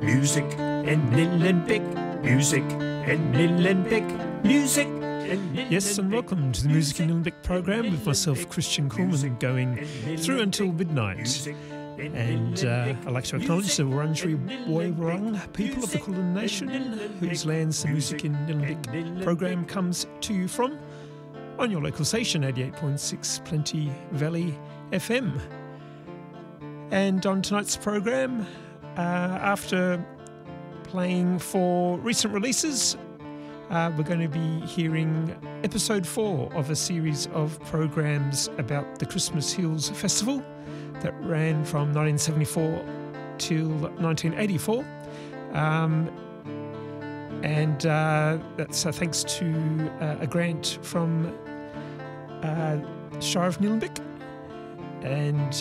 Music and Lillenbeck, music and Lillenbeck, music and Lillenbeck. Yes, and welcome to the Music in Lillenbeck program with myself, Christian Coleman, going through until midnight. And I'd like to acknowledge the Wurundjeri Woiwurrung people of the Kulin Nation, whose lands the Music in Lillenbeck program comes to you from, on your local station, 88.6 Plenty Valley FM. And on tonight's program, after playing for recent releases, we're going to be hearing episode 4 of a series of programs about the Christmas Hills Festival that ran from 1974 till 1984. And that's thanks to a grant from Shire of Nillumbik, and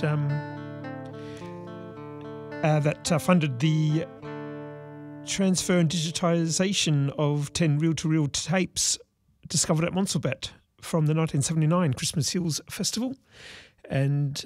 that funded the transfer and digitisation of 10 reel-to-reel tapes discovered at Montserrat from the 1979 Christmas Hills Festival. And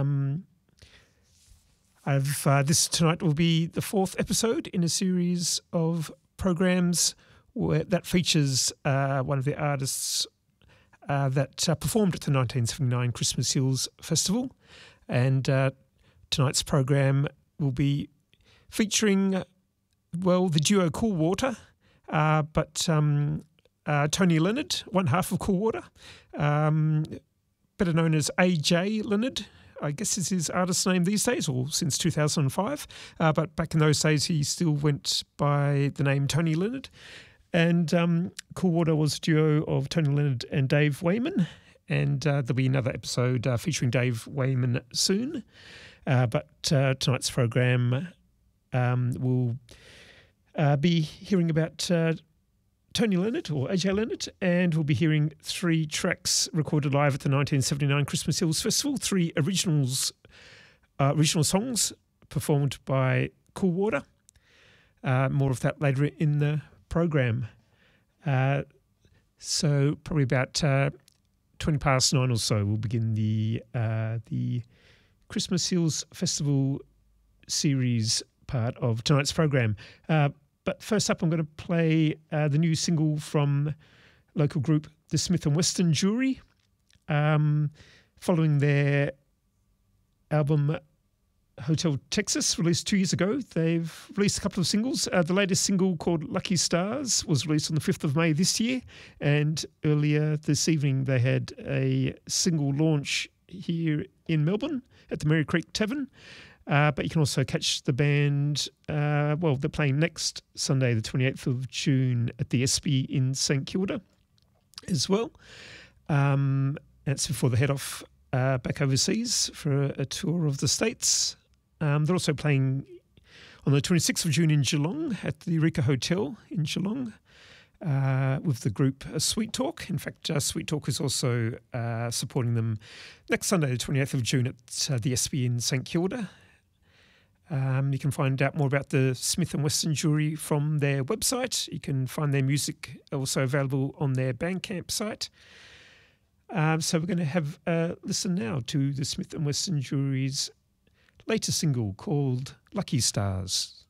this tonight will be the 4th episode in a series of programs that features one of the artists that performed at the 1979 Christmas Hills Festival. And tonight's program will be featuring, well, the duo Cool Water, but Tony Leonard, one half of Cool Water, better known as AJ Leonard, I guess is his artist name these days, or since 2005. But back in those days, he still went by the name Tony Leonard. And Cool Water was a duo of Tony Leonard and Dave Wayman. And there'll be another episode featuring Dave Wayman soon. But tonight's program will be hearing about Tony Leonard, or AJ Leonard, and we'll be hearing 3 tracks recorded live at the 1979 Christmas Hills Festival, 3 original songs performed by Cool Water. More of that later in the program. So probably about 20 past 9 or so, we'll begin the Christmas Hills Festival series part of tonight's program. But first up, I'm going to play the new single from local group The Smith and Weston Jewelry. Following their album Hotel Texas, released 2 years ago, they've released a couple of singles. The latest single, called Lucky Stars, was released on the 5th of May this year. And earlier this evening, they had a single launch here in Melbourne at the Merry Creek Tavern. But you can also catch the band, they're playing next Sunday, the 28th of June, at the Espy in St Kilda as well. That's before they head off back overseas for a tour of the States. They're also playing on the 26th of June in Geelong at the Eureka Hotel in Geelong with the group Sweet Talk. In fact, Sweet Talk is also supporting them next Sunday, the 28th of June, at the Espy in St Kilda. You can find out more about the Smith & Weston Jewelry from their website. You can find their music also available on their Bandcamp site. So we're going to have a listen now to the Smith & Weston Jewelry's latest single called Lucky Stars.